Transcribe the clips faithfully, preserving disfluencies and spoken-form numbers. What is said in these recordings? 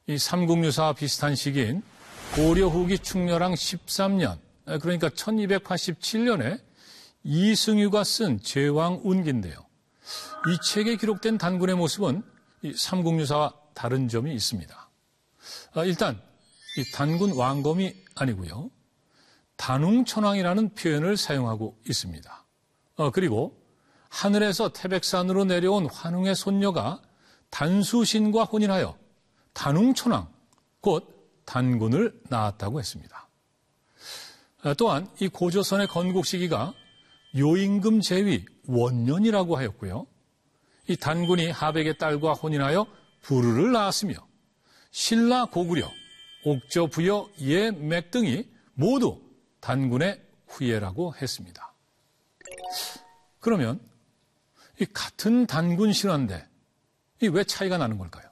이 삼국유사와 비슷한 시기인 고려 후기 충렬왕 십삼 년, 그러니까 천이백팔십칠 년에 이승유가 쓴 제왕운기인데요. 이 책에 기록된 단군의 모습은 이 삼국유사와 다른 점이 있습니다. 일단 이 단군 왕검이 아니고요. 단웅천왕이라는 표현을 사용하고 있습니다. 어, 그리고 하늘에서 태백산으로 내려온 환웅의 손녀가 단수신과 혼인하여 단웅천왕, 곧 단군을 낳았다고 했습니다. 또한 이 고조선의 건국 시기가 요임금 제위 원년이라고 하였고요. 이 단군이 하백의 딸과 혼인하여 부르를 낳았으며 신라 고구려, 옥저 부여 예맥 등이 모두 단군의 후예라고 했습니다. 그러면 이 같은 단군 신화인데 이 왜 차이가 나는 걸까요?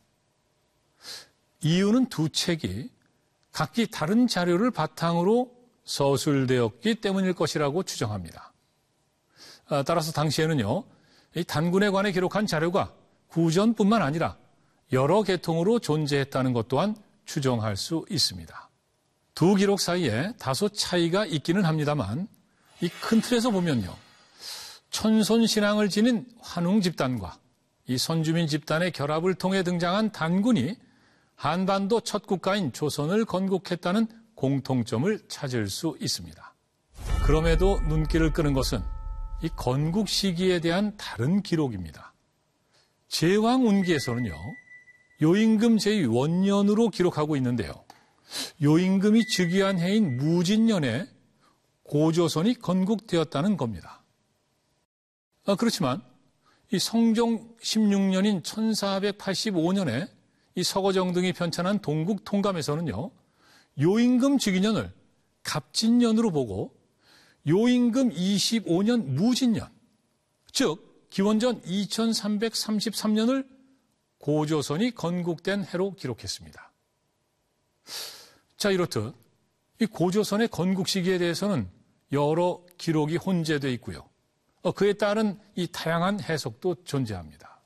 이유는 두 책이 각기 다른 자료를 바탕으로 서술되었기 때문일 것이라고 추정합니다. 따라서 당시에는요, 이 단군에 관해 기록한 자료가 구전뿐만 아니라 여러 계통으로 존재했다는 것 또한 추정할 수 있습니다. 두 기록 사이에 다소 차이가 있기는 합니다만 이 큰 틀에서 보면요, 천손 신앙을 지닌 환웅 집단과 이 선주민 집단의 결합을 통해 등장한 단군이 한반도 첫 국가인 조선을 건국했다는 공통점을 찾을 수 있습니다. 그럼에도 눈길을 끄는 것은 이 건국 시기에 대한 다른 기록입니다. 제왕운기에서는요, 요임금 제위 원년으로 기록하고 있는데요. 요임금이 즉위한 해인 무진년에 고조선이 건국되었다는 겁니다. 아, 그렇지만 이 성종 십육 년인 천사백팔십오 년에 이 서거정 등이 편찬한 동국 통감에서는요, 요임금 즉위년을 갑진년으로 보고 요임금 이십오 년 무진년, 즉 기원전 이천삼백삼십삼 년을 고조선이 건국된 해로 기록했습니다. 자, 이렇듯 이 고조선의 건국 시기에 대해서는 여러 기록이 혼재되어 있고요. 그에 따른 이 다양한 해석도 존재합니다.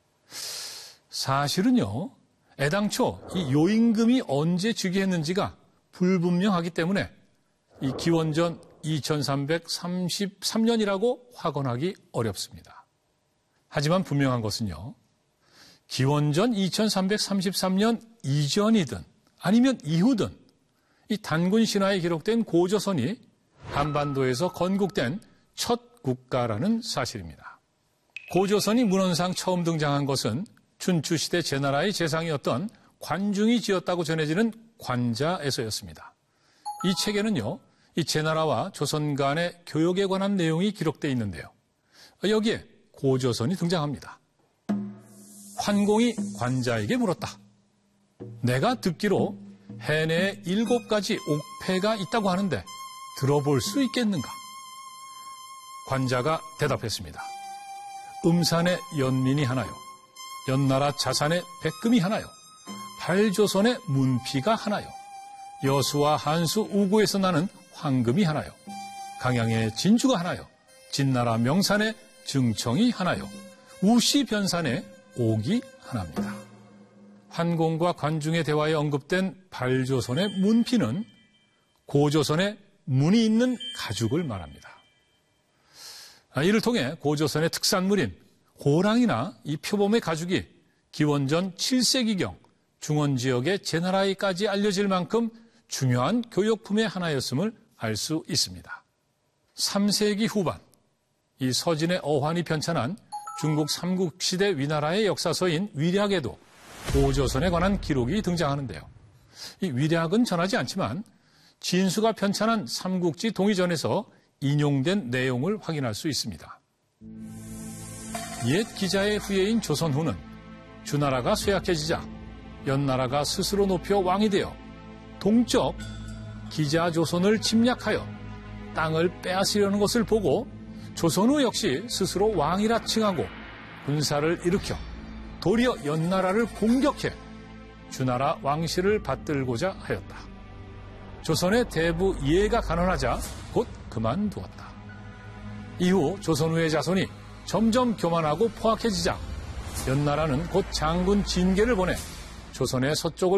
사실은요, 애당초 이 요임금이 언제 즉위했는지가 불분명하기 때문에 이 기원전 이천삼백삼십삼 년이라고 확언하기 어렵습니다. 하지만 분명한 것은요, 기원전 이천삼백삼십삼 년 이전이든 아니면 이후든 이 단군 신화에 기록된 고조선이 한반도에서 건국된 첫 국가라는 사실입니다. 고조선이 문헌상 처음 등장한 것은 춘추시대 제나라의 재상이었던 관중이 지었다고 전해지는 관자에서였습니다. 이 책에는요, 이 제나라와 조선 간의 교역에 관한 내용이 기록되어 있는데요. 여기에 고조선이 등장합니다. 환공이 관자에게 물었다. 내가 듣기로 해내에 일곱 가지 옥패가 있다고 하는데 들어볼 수 있겠는가? 관자가 대답했습니다. 음산에 연민이 하나요. 연나라 자산에 백금이 하나요. 발조선에 문피가 하나요. 여수와 한수 우구에서 나는 황금이 하나요. 강양에 진주가 하나요. 진나라 명산에 증청이 하나요. 우시 변산에 옥이 하나입니다. 환공과 관중의 대화에 언급된 발조선의 문피는 고조선의 문이 있는 가죽을 말합니다. 이를 통해 고조선의 특산물인 호랑이나 이 표범의 가죽이 기원전 칠 세기경 중원 지역의 제나라에까지 알려질 만큼 중요한 교역품의 하나였음을 알 수 있습니다. 삼 세기 후반, 이 서진의 어환이 편찬한 중국 삼국시대 위나라의 역사서인 위략에도 고조선에 관한 기록이 등장하는데요. 이 위략은 전하지 않지만 진수가 편찬한 삼국지 동의전에서 인용된 내용을 확인할 수 있습니다. 옛 기자의 후예인 조선후는 주나라가 쇠약해지자 연나라가 스스로 높여 왕이 되어 동쪽 기자 조선을 침략하여 땅을 빼앗으려는 것을 보고 조선후 역시 스스로 왕이라 칭하고 군사를 일으켜 도리어 연나라를 공격해 주나라 왕실을 받들고자 하였다. 조선의 대부 이해가 가난하자 곧 그만두었다. 이후 조선후의 자손이 점점 교만하고 포악해지자 연나라는 곧 장군 진계를 보내 조선의 서쪽을